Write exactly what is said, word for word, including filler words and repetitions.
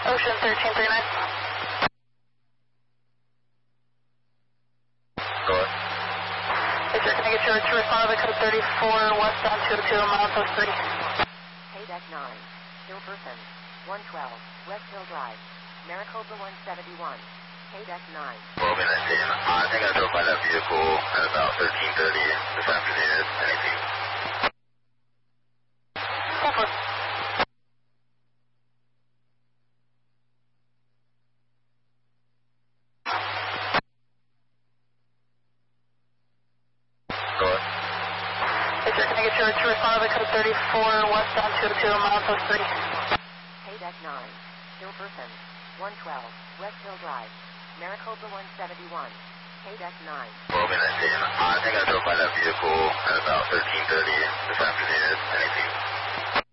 Ocean thirteen thirty-nine. Go ahead. Yes, sir. Can I get your to respond to the code thirty-four westbound two oh two mile post three? Hey, deck nine. Hilperson. one twelve. West Hill Drive. Maricopa one seventy-one. Hey, deck nine. Well, nineteen. I think I drove by that vehicle at about thirteen thirty this afternoon. Anything? ten four. Go ahead. Yes, sir. Can I get your to respond to the code thirty-four westbound two oh two mile post three? Hey, deck nine. Hilperson. one twelve. West Hill Drive. Maricopa one seventy-one. Hey, deck nine. Well, nineteen. I think I drove by that vehicle at about thirteen thirty this afternoon. Anything?